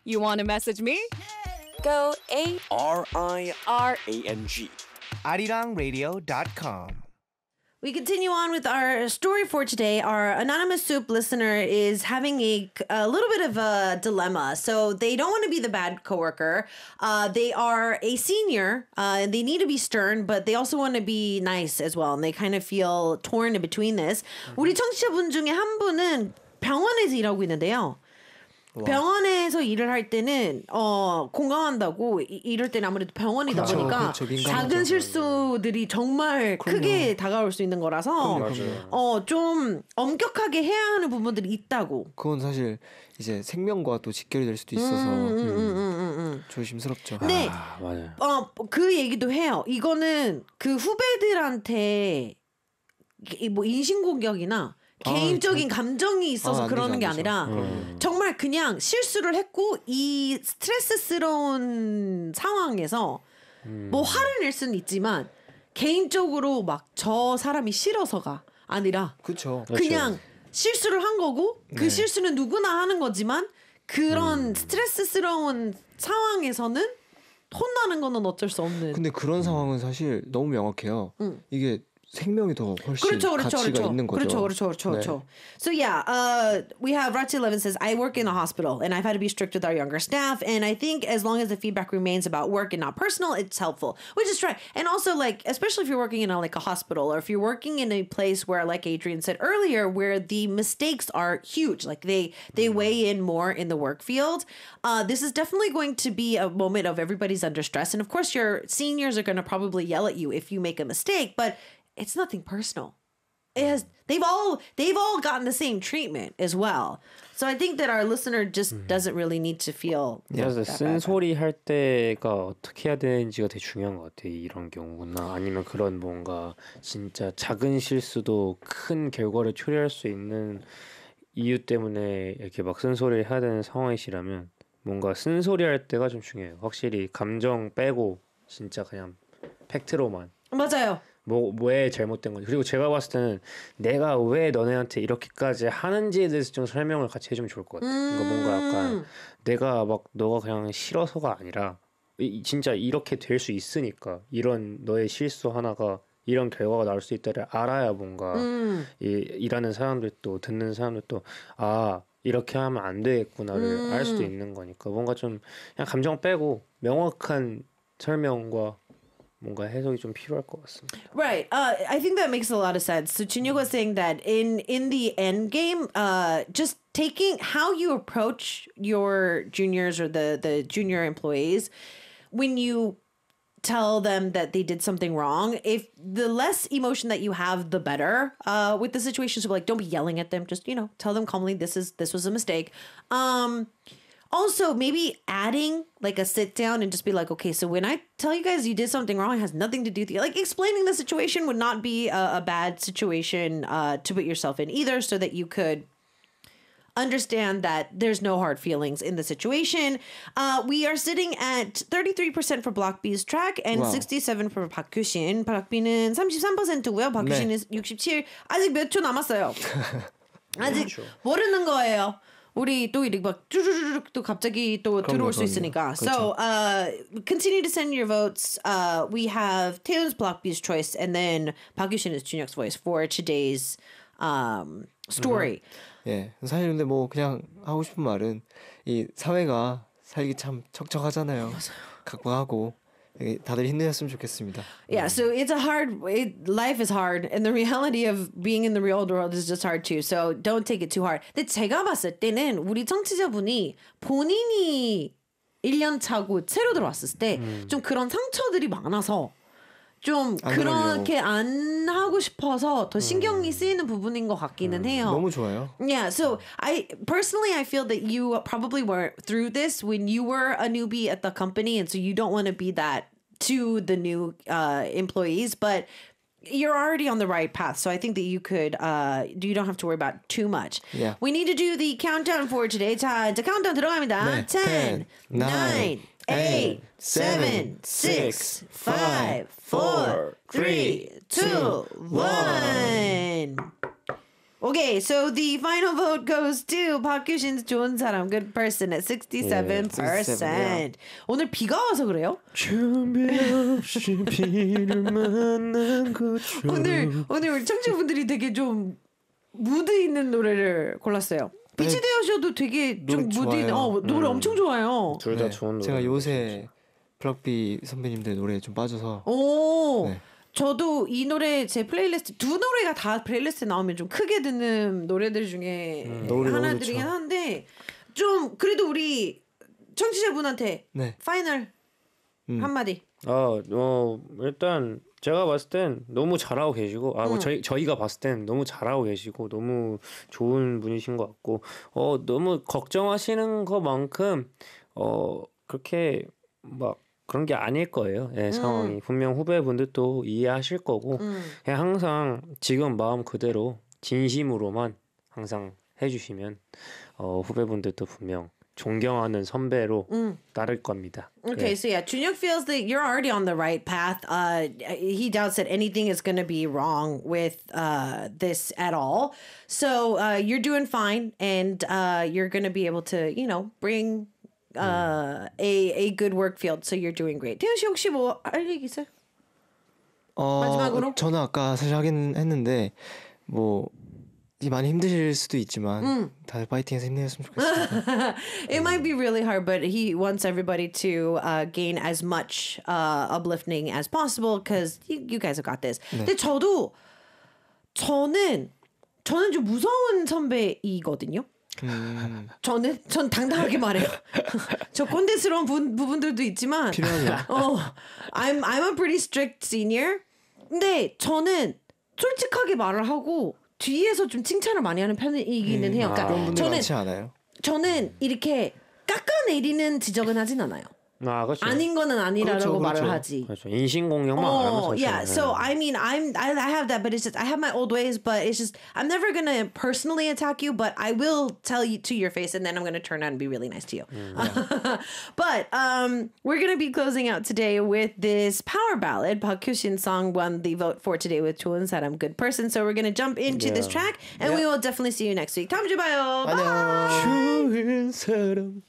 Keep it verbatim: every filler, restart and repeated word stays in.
You want to message me? Go A R I R A N G. arirang radio dot com. We continue on with our story for today. Our anonymous soup listener is having a, a little bit of a dilemma. So they don't want to be the bad coworker. Uh, they are a senior. Uh, and they need to be stern, but they also want to be nice as well. And they kind of feel torn in between this. 우리 청취자분 중에 한 분은 병원에서 일하고 있는데요. 병원에서 일을 할 때는 어 공감한다고 이, 이럴 때는 아무래도 병원이다 그렇죠, 보니까 그렇죠, 작은 실수들이 정말 그럼요. 크게 다가올 수 있는 거라서 어 좀 엄격하게 해야 하는 부분들이 있다고. 그건 사실 이제 생명과 또 직결이 될 수도 있어서 음, 음, 음, 음, 음. 조심스럽죠. 네. 아, 맞아요. 어 그 얘기도 해요. 이거는 그 후배들한테 이 뭐 인신공격이나 개인적인 감정이 있어서 아, 안 그러는 되죠, 게 안 되죠. 아니라 음. 정말 그냥 실수를 했고 이 스트레스스러운 상황에서 음. 뭐 화를 낼 수는 있지만 개인적으로 막 저 사람이 싫어서가 아니라 그렇죠. 그냥 실수를 한 거고 그 네. 실수는 누구나 하는 거지만 그런 음. 스트레스스러운 상황에서는 혼나는 거는 어쩔 수 없는. 근데 그런 상황은 사실 너무 명확해요. 음. 이게 생명이 더 훨씬 그렇죠, 그렇죠, 가치가 그렇죠. 있는 거죠. 그렇죠, 그렇죠, 그렇죠, 네. 그렇죠. So yeah, uh, we have Rachi Eleven says, I work in a hospital and I've had to be strict with our younger staff. And I think as long as the feedback remains about work and not personal, it's helpful, which is right. And also like, especially if you're working in a, like a hospital or if you're working in a place where, like Adrian said earlier, where the mistakes are huge, like they, they weigh in more in the work field. Uh, this is definitely going to be a moment of everybody's under stress. And of course your seniors are going to probably yell at you if you make a mistake, but it's nothing personal. It has they've all they've all gotten the same treatment as well. So I think that our listener just doesn't really need to feel 그래서 that bad. 쓴소리 할 때가 어떻게 해야 되는지가 되게 중요한 것 같아요. 이런 경우나 아니면 그런 뭔가 진짜 작은 실수도 큰 결과를 초래할 수 있는 이유 때문에 이렇게 막 쓴소리를 해야 되는 상황이시라면 뭔가 쓴소리 할 때가 좀 중요해요. 확실히 감정 빼고 진짜 그냥 팩트로만. 맞아요. 뭐, 왜 잘못된 건지. 그리고 제가 봤을 때는 내가 왜 너네한테 이렇게까지 하는지에 대해서 좀 설명을 같이 해주면 좋을 것 같아. 그러니까 뭔가 약간 내가 막 너가 그냥 싫어서가 아니라 이, 진짜 이렇게 될 수 있으니까 이런 너의 실수 하나가 이런 결과가 나올 수 있다를 알아야 뭔가 음. 이, 일하는 사람들도 듣는 사람들도 아 이렇게 하면 안 되겠구나를 음. 알 수도 있는 거니까 뭔가 좀 그냥 감정 빼고 명확한 설명과 뭔가 해석이 좀 필요할 것 같습니다. Right. Uh, I think that makes a lot of sense. So Chinyuk was saying that in in the end game, uh, just taking how you approach your juniors or the the junior employees when you tell them that they did something wrong, if the less emotion that you have, the better uh, with the situation. So like, don't be yelling at them. Just, you know, tell them calmly, this is this was a mistake. Um, Also, maybe adding like a sit down and just be like, okay, so when I tell you guys you did something wrong, it has nothing to do with you. Like explaining the situation would not be a, a bad situation uh, to put yourself in either, so that you could understand that there's no hard feelings in the situation. Uh, we are sitting at thirty-three percent for Block B's track and Wow. sixty-seven for 박규신. Block B는 삼십삼 퍼센트고요. 박규신은 네. 육십칠. 아직 몇 초 남았어요. 아직 모르는 거예요. 우리 또 이렇게 막 쭈르르륵 또 갑자기 또 들어올 수 그럼요. 있으니까. 그렇죠. So uh, continue to send your votes. Uh, we have Taylor's Block B's choice and then 박유신 is Junyook's voice for today's um, story. 예, 사실 근데 뭐 그냥 하고 싶은 말은 이 사회가 살기 참 척척하잖아요. 각박하고 다들 힘내셨으면 좋겠습니다. Yeah, so it's a hard, it, life is hard and the reality of being in the real world is just hard too. So don't take it too hard. 근데 제가 봤을 때는 우리 청취자분이 본인이 일 년 차고 새로 들어왔을 때 좀 그런 상처들이 많아서 좀 안 그렇게 안 하고 싶어서 더 신경이 쓰이는 부분인 것 같기는 해요. 너무 좋아요. Yeah, so I personally I feel that you probably were through this when you were a newbie at the company, and so you don't want to be that to the new uh, employees, but you're already on the right path. So I think that you could uh, you don't have to worry about too much. Yeah. We need to do the countdown for today. 자, 이제 countdown 들어갑니다. 네. ten, nine, eight, seven, six, five, four, three, two, one. Okay, so the final vote goes to 박규신's 좋은 사람, good person at sixty-seven percent. 오늘 비가 와서 그래요? 준비 없이 비를 만난 것처럼. 오늘 오늘 우리 청취자분들이 되게 좀 무드 있는 노래를 골랐어요. 비치 데어쇼도 되게 좀 노래 무드 있는 좋아요. 어, 노래 엄청 좋아요. 둘 다 네, 좋은 노래. 제가 요새 블락비 선배님들 노래에 좀 빠져서 오. 네. 저도 이 노래 제 플레이리스트 두 노래가 다 플레이리스트에 나오면 좀 크게 듣는 노래들 중에 노래 너무 하나들이긴 좋죠. 한데 좀 그래도 우리 청취자분한테 네. 파이널 음. 한마디. 아, 어, 일단 제가 봤을 땐 너무 잘하고 계시고, 아, 뭐 응. 저희 저희가 봤을 땐 너무 잘하고 계시고 너무 좋은 분이신 것 같고, 어, 너무 걱정하시는 것만큼 어 그렇게 막 그런 게 아닐 거예요. 예, 상황이 분명 후배분들도 이해하실 거고, 음. 그냥 항상 지금 마음 그대로 진심으로만 항상 해주시면 어, 후배분들도 분명 존경하는 선배로 음. 따를 겁니다. Okay, 예. so yeah, Junyoung feels that you're already on the right path. Uh, he doubts that anything is going to be wrong with uh, this at all. So uh, you're doing fine, and uh, you're going to be able to, you know, bring uh, a a good work field. So you're doing great. 태현 씨 혹시 뭐 할 얘기 있어요? 어, 마지막으로? 저는 아까 사실 하긴 했는데 뭐 이 많이 힘드실 수도 있지만 다들 파이팅해서 힘내셨으면 좋겠습니다. It might be really hard, but he wants everybody to uh, gain as much uh, uplifting as possible because you, you guys have got this. 근데 저도 저는 저는 좀 무서운 선배이거든요. 음, 저는 전 당당하게 말해요. 저 꼰대스러운 부, 부분들도 있지만 필요하죠. 어, I'm I'm a pretty strict senior. 근데 저는 솔직하게 말을 하고 뒤에서 좀 칭찬을 많이 하는 편이기는 해요. 그러니까 그런 분들 저는 많지 않아요. 저는 이렇게 깎아내리는 지적은 하진 않아요. 아, 그렇죠. 아닌 거는 아니라고 그렇죠, 말을 그렇죠. 하지. 그렇죠. 인신공격만 안 하면 Oh, 좋죠. yeah. So 예. I mean, I'm I, I have that, but it's just I have my old ways, but it's just I'm never gonna personally attack you, but I will tell you to your face, and then I'm gonna turn out and be really nice to you. But um, we're gonna be closing out today with this power ballad. Park Kyu-shin song won the vote for today with 좋은 사람, good person. So we're gonna jump into this Yeah. track, and we will definitely see you next week. 다음 주에 봐요. Bye. 안녕. 좋은 사람